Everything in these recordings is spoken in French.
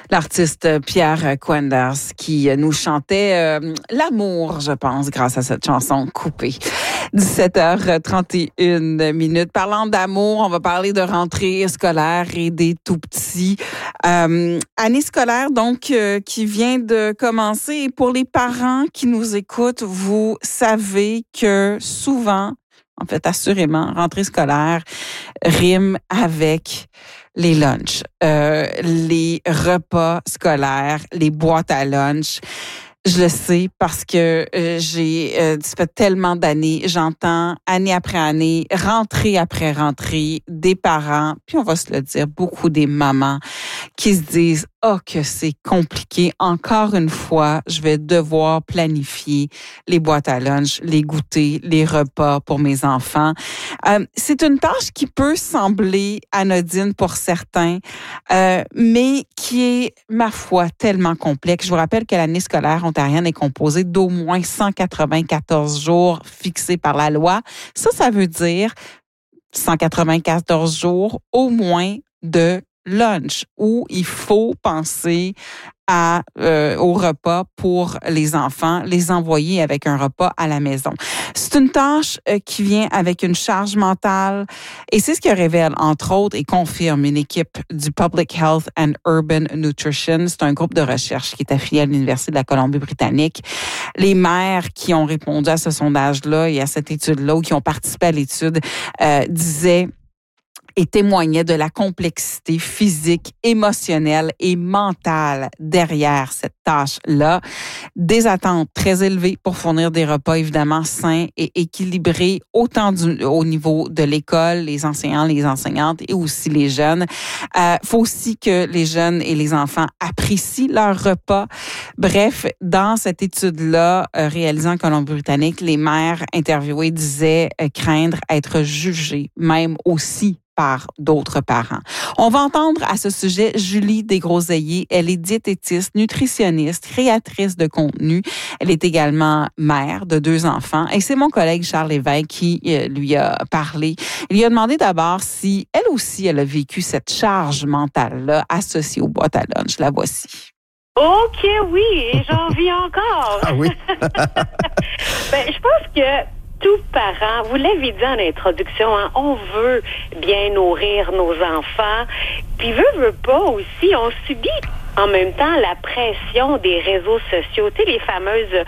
L'artiste Pierre Quenders qui nous chantait l'amour, je pense, grâce à cette chanson coupée. 17h31. Parlant d'amour, on va parler de rentrée scolaire et des tout-petits. Année scolaire, donc, qui vient de commencer. Et pour les parents qui nous écoutent, vous savez que souvent, en fait, assurément, rentrée scolaire rime avec les lunchs, les repas scolaires, les boîtes à lunch. Je le sais parce que ça fait tellement d'années, j'entends année après année, rentrée après rentrée, des parents, puis on va se le dire, beaucoup des mamans qui se disent « Oh, que c'est compliqué. Encore une fois, je vais devoir planifier les boîtes à lunch, les goûters, les repas pour mes enfants. » C'est une tâche qui peut sembler anodine pour certains, mais qui est, ma foi, tellement complexe. Je vous rappelle que l'année scolaire ontarienne est composée d'au moins 194 jours fixés par la loi. Ça veut dire 194 jours au moins de lunch où il faut penser au repas pour les enfants, les envoyer avec un repas à la maison. C'est une tâche qui vient avec une charge mentale et c'est ce que révèle, entre autres, et confirme une équipe du Public Health and Urban Nutrition. C'est un groupe de recherche qui est affilié à l'Université de la Colombie-Britannique. Les mères qui ont répondu à ce sondage-là et à cette étude-là ou qui ont participé à l'étude disaient et témoignait de la complexité physique, émotionnelle et mentale derrière cette tâche-là. Des attentes très élevées pour fournir des repas évidemment sains et équilibrés, autant au niveau de l'école, les enseignants, les enseignantes et aussi les jeunes. Faut aussi que les jeunes et les enfants apprécient leur repas. Bref, dans cette étude-là, réalisée en Colombie-Britannique, les mères interviewées disaient craindre être jugées, même aussi par d'autres parents. On va entendre à ce sujet Julie Desgroseilliers. Elle est diététiste, nutritionniste, créatrice de contenu. Elle est également mère de 2 enfants. Et c'est mon collègue Charles Lévesque qui lui a parlé. Il lui a demandé d'abord si elle aussi, elle a vécu cette charge mentale-là associée aux boîtes à lunch. La voici. OK, oui, et j'en vis encore. Ah oui? Je pense que tout parent, vous l'avez dit en introduction, hein, on veut bien nourrir nos enfants, puis veut pas aussi, on subit en même temps la pression des réseaux sociaux. Tu sais, les fameuses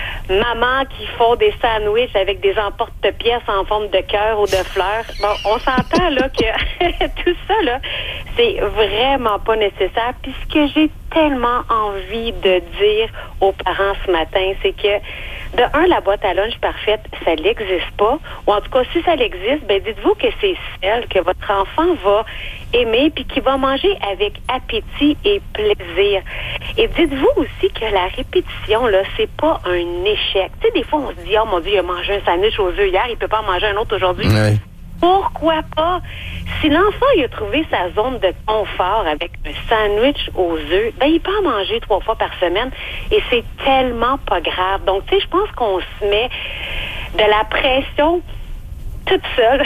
mamans qui font des sandwichs avec des emporte-pièces en forme de cœur ou de fleurs. Bon, on s'entend là que tout ça, là, c'est vraiment pas nécessaire. Puis ce que j'ai tellement envie de dire aux parents ce matin, c'est que de un, la boîte à lunch parfaite, ça n'existe pas. Ou en tout cas, si ça existe, dites-vous que c'est celle que votre enfant va aimer puis qu'il va manger avec appétit et plaisir. Et dites-vous aussi que la répétition, là, c'est pas un échec. Tu sais, des fois, on se dit, oh mon Dieu, il a mangé un sandwich aux œufs hier, il peut pas en manger un autre aujourd'hui. Oui. Pourquoi pas? Si l'enfant il a trouvé sa zone de confort avec un sandwich aux œufs, il peut en manger 3 fois par semaine et c'est tellement pas grave. Donc, tu sais, je pense qu'on se met de la pression toute seule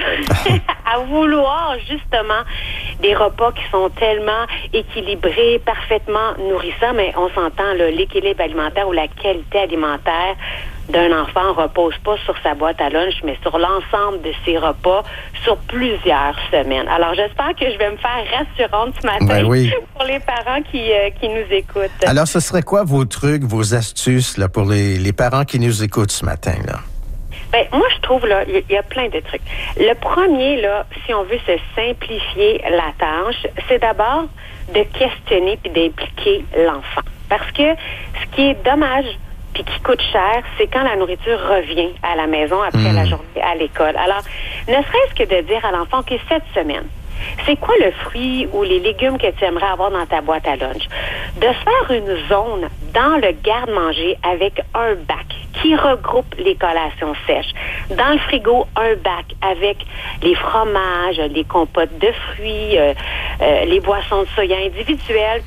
à vouloir justement des repas qui sont tellement équilibrés, parfaitement nourrissants, mais on s'entend, là, l'équilibre alimentaire ou la qualité alimentaire d'un enfant repose pas sur sa boîte à lunch, mais sur l'ensemble de ses repas sur plusieurs semaines. Alors, j'espère que je vais me faire rassurante ce matin pour les parents qui nous écoutent. Alors, ce serait quoi vos trucs, vos astuces là, pour les parents qui nous écoutent ce matin, là? Moi, je trouve, là, il y a plein de trucs. Le premier, là, si on veut se simplifier la tâche, c'est d'abord de questionner puis d'impliquer l'enfant. Parce que ce qui est dommage puis qui coûte cher, c'est quand la nourriture revient à la maison après la journée à l'école. Alors, ne serait-ce que de dire à l'enfant que cette semaine, c'est quoi le fruit ou les légumes que tu aimerais avoir dans ta boîte à lunch? De se faire une zone dans le garde-manger avec un bac qui regroupe les collations sèches. Dans le frigo, un bac avec les fromages, les compotes de fruits, les boissons de soya individuelles, puis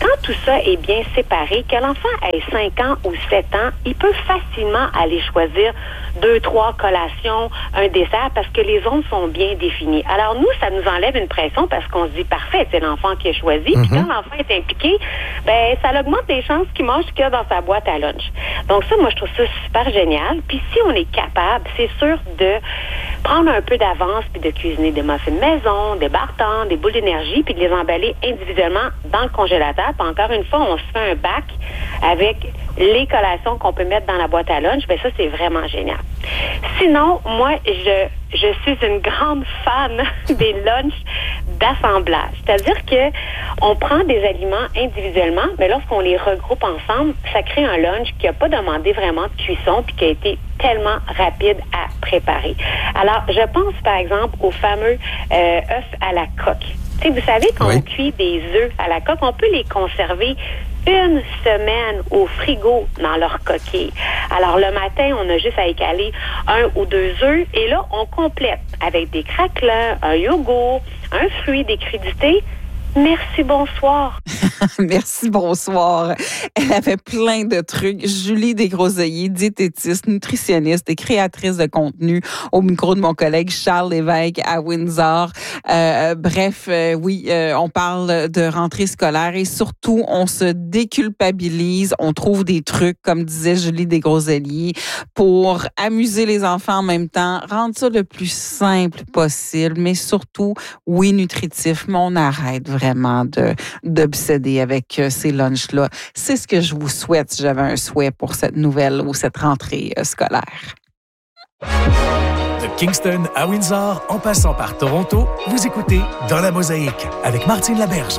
quand tout ça est bien séparé, que l'enfant ait 5 ans ou 7 ans, il peut facilement aller choisir 2, 3 collations, un dessert, parce que les zones sont bien définies. Alors nous, ça nous enlève une pression parce qu'on se dit, parfait, c'est l'enfant qui a choisi. Puis quand l'enfant est impliqué, ben ça augmente les chances qu'il mange ce qu'il y a dans sa boîte à lunch. Donc ça, moi, je trouve ça super génial. Puis si on est capable, c'est sûr de prendre un peu d'avance puis de cuisiner des muffins maison, des bartons, des boules d'énergie, puis de les emballer individuellement dans le congélateur. Puis encore une fois, on se fait un bac avec les collations qu'on peut mettre dans la boîte à lunch. Ben ça, c'est vraiment génial. Sinon, moi, je suis une grande fan des lunchs d'assemblage. C'est-à-dire que on prend des aliments individuellement, mais lorsqu'on les regroupe ensemble, ça crée un lunch qui n'a pas demandé vraiment de cuisson puis qui a été tellement rapide à préparer. Alors, je pense par exemple aux fameux œufs à la coque. Tu sais, vous savez, quand on cuit des œufs à la coque, on peut les conserver une semaine au frigo dans leur coquille. Alors, le matin, on a juste à écaler 1 ou 2 œufs et là, on complète avec des craquelins, un yogourt, un fruit, des crudités. Merci, bonsoir. Merci, bonsoir. Elle avait plein de trucs. Julie Desgroseilliers, diététiste, nutritionniste et créatrice de contenu au micro de mon collègue Charles Lévesque à Windsor. On parle de rentrée scolaire et surtout, on se déculpabilise. On trouve des trucs, comme disait Julie Desgroseilliers, pour amuser les enfants en même temps, rendre ça le plus simple possible, mais surtout, oui, nutritif, mais on arrête vraiment d'obséder avec ces lunchs-là. C'est ce que je vous souhaite si j'avais un souhait pour cette nouvelle ou cette rentrée scolaire. De Kingston à Windsor, en passant par Toronto, vous écoutez Dans la Mosaïque avec Martine Laberge.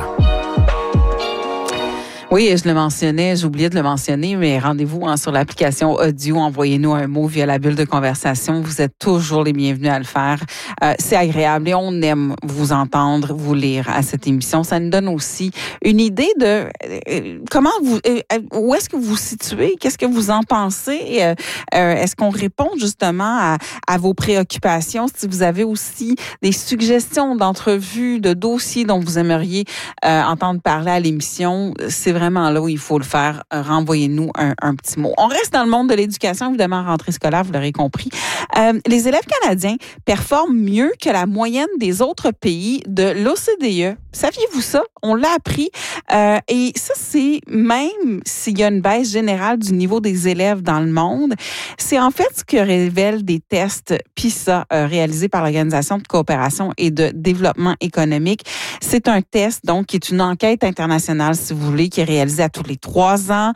Oui, je le mentionnais, j'oubliais de le mentionner, mais rendez-vous sur l'application audio, envoyez-nous un mot via la bulle de conversation. Vous êtes toujours les bienvenus à le faire. C'est agréable et on aime vous entendre, vous lire à cette émission. Ça nous donne aussi une idée de où est-ce que vous vous situez, qu'est-ce que vous en pensez. Est-ce qu'on répond justement à vos préoccupations? Si vous avez aussi des suggestions d'entrevues, de dossiers dont vous aimeriez entendre parler à l'émission, c'est vraiment là où il faut le faire. Renvoyez-nous un petit mot. On reste dans le monde de l'éducation, évidemment, rentrée scolaire, vous l'aurez compris. Les élèves canadiens performent mieux que la moyenne des autres pays de l'OCDE. Saviez-vous ça? On l'a appris. Et ça, c'est même s'il y a une baisse générale du niveau des élèves dans le monde, c'est en fait ce que révèlent des tests PISA réalisés par l'Organisation de coopération et de développement économique. C'est un test, donc, qui est une enquête internationale, si vous voulez, qui est réalisée à tous les 3 ans.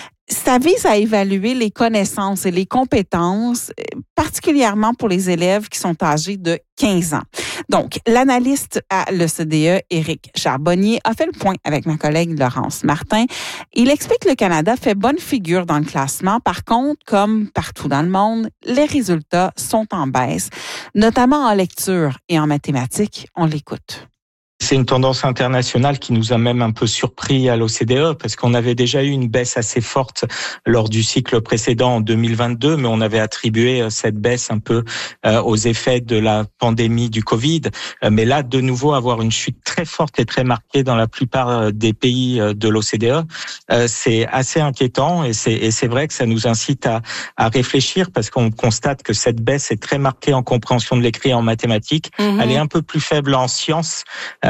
Ça vise à évaluer les connaissances et les compétences, particulièrement pour les élèves qui sont âgés de 15 ans. Donc, l'analyste à l'OCDE, Éric Charbonnier, a fait le point avec ma collègue Laurence Martin. Il explique que le Canada fait bonne figure dans le classement. Par contre, comme partout dans le monde, les résultats sont en baisse, notamment en lecture et en mathématiques. On l'écoute. C'est une tendance internationale qui nous a même un peu surpris à l'OCDE parce qu'on avait déjà eu une baisse assez forte lors du cycle précédent en 2022, mais on avait attribué cette baisse un peu aux effets de la pandémie du Covid. Mais là, de nouveau, avoir une chute très forte et très marquée dans la plupart des pays de l'OCDE, c'est assez inquiétant et c'est vrai que ça nous incite à réfléchir parce qu'on constate que cette baisse est très marquée en compréhension de l'écrit et en mathématiques. Elle est un peu plus faible en sciences,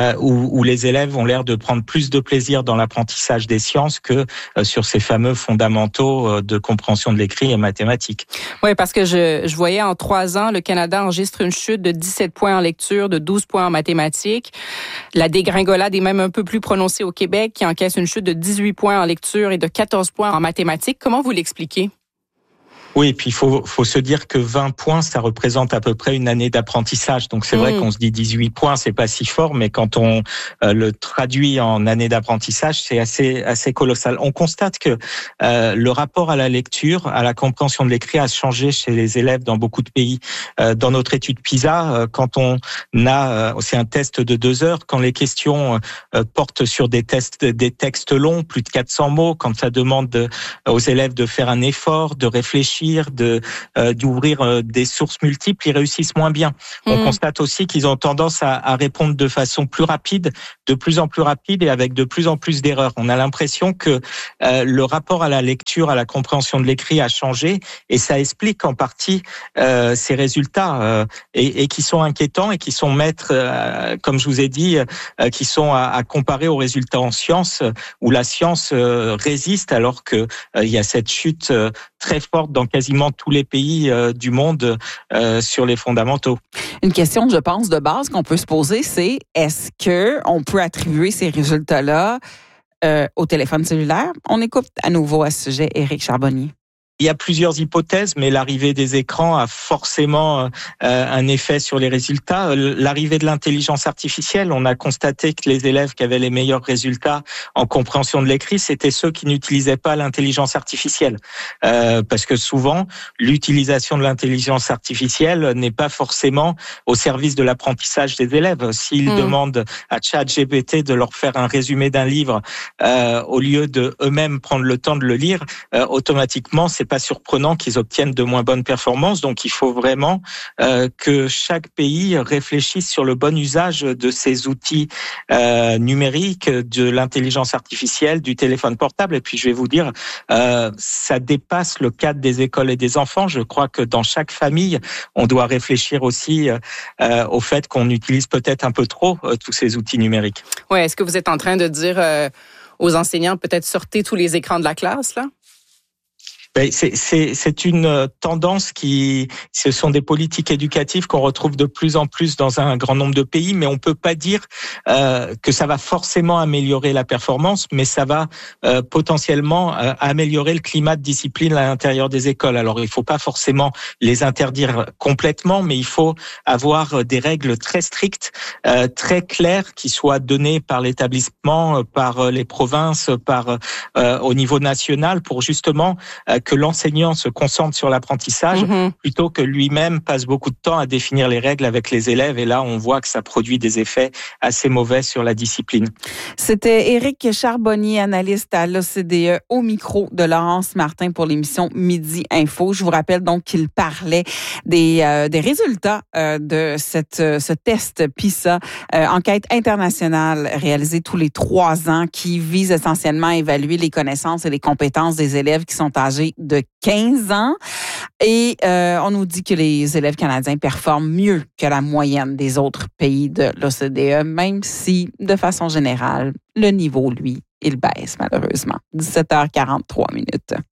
où les élèves ont l'air de prendre plus de plaisir dans l'apprentissage des sciences que sur ces fameux fondamentaux de compréhension de l'écrit et mathématiques. Oui, parce que je voyais en 3 ans, le Canada enregistre une chute de 17 points en lecture, de 12 points en mathématiques. La dégringolade est même un peu plus prononcée au Québec, qui encaisse une chute de 18 points en lecture et de 14 points en mathématiques. Comment vous l'expliquez? Oui, et puis il faut se dire que 20 points, ça représente à peu près une année d'apprentissage. Donc c'est vrai qu'on se dit 18 points, c'est pas si fort, mais quand on le traduit en année d'apprentissage, c'est assez colossal. On constate que le rapport à la lecture, à la compréhension de l'écrit a changé chez les élèves dans beaucoup de pays. Dans notre étude PISA, quand on a, c'est un test de 2 heures, quand les questions portent sur des textes longs, plus de 400 mots, quand ça demande aux élèves de faire un effort, de réfléchir, réfléchir, d'ouvrir des sources multiples, ils réussissent moins bien. On constate aussi qu'ils ont tendance à répondre de façon plus rapide, de plus en plus rapide et avec de plus en plus d'erreurs. On a l'impression que le rapport à la lecture, à la compréhension de l'écrit a changé et ça explique en partie ces résultats et qui sont inquiétants et qui sont comme je vous ai dit, qui sont à comparer aux résultats en sciences où la science résiste alors que il y a cette chute très forte dans quasiment tous les pays du monde sur les fondamentaux. Une question, je pense, de base qu'on peut se poser, c'est est-ce qu'on peut attribuer ces résultats-là au téléphone cellulaire? On écoute à nouveau à ce sujet Éric Charbonnier. Il y a plusieurs hypothèses, mais l'arrivée des écrans a forcément un effet sur les résultats. L'arrivée de l'intelligence artificielle, on a constaté que les élèves qui avaient les meilleurs résultats en compréhension de l'écrit, c'était ceux qui n'utilisaient pas l'intelligence artificielle. Parce que souvent, l'utilisation de l'intelligence artificielle n'est pas forcément au service de l'apprentissage des élèves. S'ils demandent à ChatGPT de leur faire un résumé d'un livre, au lieu de eux-mêmes prendre le temps de le lire, automatiquement, c'est pas surprenant qu'ils obtiennent de moins bonnes performances. Donc, il faut vraiment que chaque pays réfléchisse sur le bon usage de ces outils numériques, de l'intelligence artificielle, du téléphone portable. Et puis, je vais vous dire, ça dépasse le cadre des écoles et des enfants. Je crois que dans chaque famille, on doit réfléchir aussi au fait qu'on utilise peut-être un peu trop tous ces outils numériques. Ouais, est-ce que vous êtes en train de dire aux enseignants peut-être sortez tous les écrans de la classe, là? C'est une tendance ce sont des politiques éducatives qu'on retrouve de plus en plus dans un grand nombre de pays, mais on peut pas dire que ça va forcément améliorer la performance, mais ça va potentiellement améliorer le climat de discipline à l'intérieur des écoles. Alors, il faut pas forcément les interdire complètement, mais il faut avoir des règles très strictes, très claires, qui soient données par l'établissement, par les provinces, au niveau national, pour justement que l'enseignant se concentre sur l'apprentissage plutôt que lui-même passe beaucoup de temps à définir les règles avec les élèves. Et là, on voit que ça produit des effets assez mauvais sur la discipline. C'était Éric Charbonnier, analyste à l'OCDE, au micro de Laurence Martin pour l'émission Midi Info. Je vous rappelle donc qu'il parlait des résultats de ce test PISA, enquête internationale réalisée tous les 3 ans qui vise essentiellement à évaluer les connaissances et les compétences des élèves qui sont âgés de 15 ans. Et on nous dit que les élèves canadiens performent mieux que la moyenne des autres pays de l'OCDE, même si, de façon générale, le niveau, lui, il baisse malheureusement. 17h43.